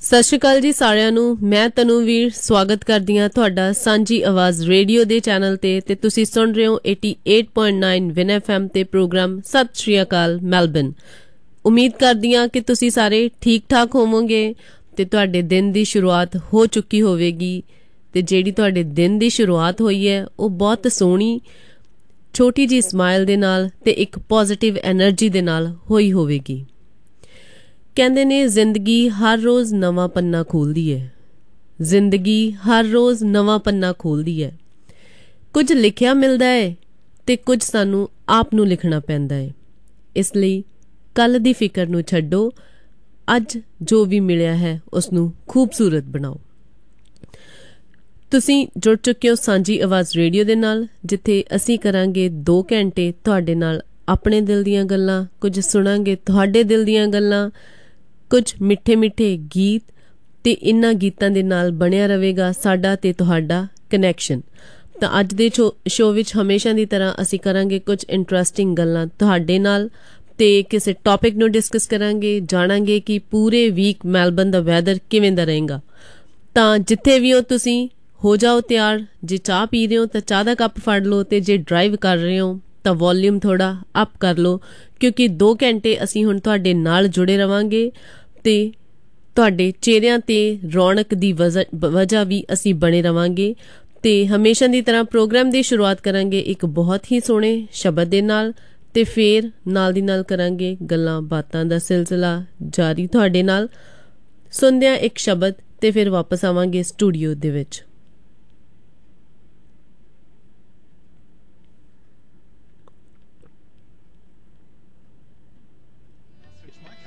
ਸਤਿ ਸ਼੍ਰੀ ਅਕਾਲ ਜੀ ਸਾਰਿਆਂ ਨੂੰ। ਮੈਂ ਤਨੂਵੀਰ ਸਵਾਗਤ ਕਰਦੀ ਹਾਂ ਤੁਹਾਡਾ ਸਾਂਝੀ ਆਵਾਜ਼ ਰੇਡੀਓ ਦੇ ਚੈਨਲ ਤੇ ਤੁਸੀਂ ਸੁਣ ਰਹੇ ਹੋ 88.9 ਵਿਨ FM ਤੇ ਪ੍ਰੋਗਰਾਮ ਸਤਿ ਸ਼੍ਰੀ ਅਕਾਲ ਮੈਲਬਨ। ਉਮੀਦ ਕਰਦੀ ਹਾਂ ਕਿ ਤੁਸੀਂ ਸਾਰੇ ਠੀਕ ਠਾਕ ਹੋਵੋਗੇ ਤੇ ਤੁਹਾਡੇ ਦਿਨ ਦੀ ਸ਼ੁਰੂਆਤ ਹੋ ਚੁੱਕੀ ਹੋਵੇਗੀ ਤੇ ਜਿਹੜੀ ਤੁਹਾਡੇ ਦਿਨ ਦੀ ਸ਼ੁਰੂਆਤ ਹੋਈ ਹੈ ਉਹ ਬਹੁਤ ਸੋਹਣੀ ਛੋਟੀ ਜਿਹੀ ਸਮਾਈਲ ਦੇ ਨਾਲ ਤੇ ਇੱਕ ਪੋਜ਼ਿਟਿਵ ਐਨਰਜੀ ਦੇ ਨਾਲ ਹੋਈ ਹੋਵੇਗੀ। ਕਹਿੰਦੇ ਨੇ ਜ਼ਿੰਦਗੀ ਹਰ ਰੋਜ਼ ਨਵਾਂ ਪੰਨਾ ਖੋਲ੍ਹਦੀ ਹੈ। ਜ਼ਿੰਦਗੀ ਹਰ ਰੋਜ਼ ਨਵਾਂ ਪੰਨਾ ਖੋਲ੍ਹਦੀ ਹੈ। ਕੁਝ ਲਿਖਿਆ ਮਿਲਦਾ ਹੈ ਤੇ ਕੁਝ ਸਾਨੂੰ ਆਪ ਨੂੰ ਲਿਖਣਾ ਪੈਂਦਾ ਹੈ। ਇਸ ਲਈ ਕੱਲ੍ਹ ਦੀ ਫਿਕਰ ਨੂੰ ਛੱਡੋ, ਅੱਜ ਜੋ ਵੀ ਮਿਲਿਆ ਹੈ ਉਸ ਨੂੰ ਖੂਬਸੂਰਤ ਬਣਾਓ। ਤੁਸੀਂ ਜੁੜ ਚੁੱਕੇ ਹੋ ਸਾਂਝੀ ਆਵਾਜ਼ ਰੇਡੀਓ ਦੇ ਨਾਲ, ਜਿੱਥੇ ਅਸੀਂ ਕਰਾਂਗੇ 2 ਘੰਟੇ ਤੁਹਾਡੇ ਨਾਲ ਆਪਣੇ ਦਿਲ ਦੀਆਂ ਗੱਲਾਂ, ਕੁਝ ਸੁਣਾਂਗੇ ਤੁਹਾਡੇ ਦਿਲ ਦੀਆਂ ਗੱਲਾਂ, ਕੁਝ ਮਿੱਠੇ ਮਿੱਠੇ ਗੀਤ ਤੇ ਇਨ੍ਹਾਂ ਗੀਤਾਂ ਦੇ ਨਾਲ ਬਣਿਆ ਰਹੇਗਾ ਸਾਡਾ ਤੇ ਤੁਹਾਡਾ ਕਨੈਕਸ਼ਨ। ਤਾਂ ਅੱਜ ਦੇ ਸ਼ੋਅ ਵਿੱਚ ਹਮੇਸ਼ਾ ਦੀ ਤਰ੍ਹਾਂ ਅਸੀਂ ਕਰਾਂਗੇ ਕੁਝ ਇੰਟਰਸਟਿੰਗ ਗੱਲਾਂ ਤੁਹਾਡੇ ਨਾਲ ਤੇ ਕਿਸੇ ਟੌਪਿਕ ਨੂੰ ਡਿਸਕਸ ਕਰਾਂਗੇ, ਜਾਣਾਂਗੇ ਕਿ ਪੂਰੇ ਵੀਕ ਮੈਲਬਨ ਦਾ ਵੈਦਰ ਕਿਵੇਂ ਦਾ ਰਹੇਗਾ। ਤਾਂ ਜਿੱਥੇ ਵੀ ਹੋ ਤੁਸੀਂ ਹੋ ਜਾਓ ਤਿਆਰ। ਜੇ ਚਾਹ ਪੀ ਰਹੇ ਹੋ ਤਾਂ ਚਾਹ ਦਾ ਕੱਪ ਫੜ ਲਓ ਤੇ ਜੇ ਡਰਾਈਵ ਕਰ ਰਹੇ ਹੋ ਤਾਂ ਵੋਲਿਊਮ ਥੋੜ੍ਹਾ ਅਪ ਕਰ ਲਓ, ਕਿਉਂਕਿ 2 ਘੰਟੇ ਅਸੀਂ ਹੁਣ ਤੁਹਾਡੇ ਨਾਲ ਜੁੜੇ ਰਵਾਂਗੇ ਤੇ ਤੁਹਾਡੇ ਚਿਹਰਿਆਂ ਤੇ ਰੌਣਕ ਦੀ ਵਜ੍ਹਾ ਵੀ ਅਸੀਂ ਬਣੇ ਰਵਾਂਗੇ। ਤੇ ਹਮੇਸ਼ਾ ਦੀ ਤਰ੍ਹਾਂ ਪ੍ਰੋਗਰਾਮ ਦੀ ਸ਼ੁਰੂਆਤ ਕਰਾਂਗੇ ਇੱਕ ਬਹੁਤ ਹੀ ਸੋਹਣੇ ਸ਼ਬਦ ਦੇ ਨਾਲ ਤੇ ਫਿਰ ਨਾਲ ਦੀ ਨਾਲ ਕਰਾਂਗੇ ਗੱਲਾਂ ਬਾਤਾਂ ਦਾ ਸਿਲਸਿਲਾ ਜਾਰੀ ਤੁਹਾਡੇ ਨਾਲ। ਸੁਣਦਿਆਂ ਇੱਕ ਸ਼ਬਦ ਤੇ ਫਿਰ ਵਾਪਸ ਆਵਾਂਗੇ ਸਟੂਡੀਓ ਦੇ ਵਿੱਚ।